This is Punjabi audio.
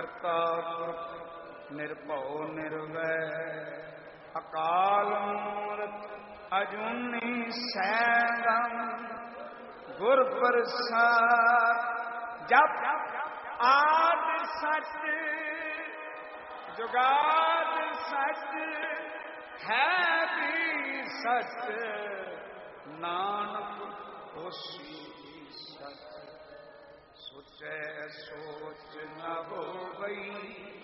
ਕਰਤਾ ਪੁਰਖ ਨਿਰਭਉ ਨਿਰਵੈਰ ਅਕਾਲ ਮੂਰਤ ਅਜੂਨੀ ਸੈਭੰ ਗੁਰ ਪ੍ਰਸਾਦਿ। ਜਪ ਆਦਿ ਸਚ ਜੁਗਾਦ ਸਚ ਹੈ ਵੀ ਸਚ ਨਾਨਕ ਹੋਸੀ ਸਚ। ਸੋਚੈ ਸੋਚ ਨ ਹੋਵਈ